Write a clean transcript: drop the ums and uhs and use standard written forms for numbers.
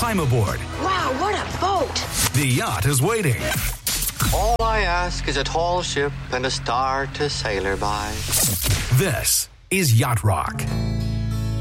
Climb aboard. Wow, what a boat! The yacht is waiting. All I ask is a tall ship and a star to sail her by. This is Yacht Rock.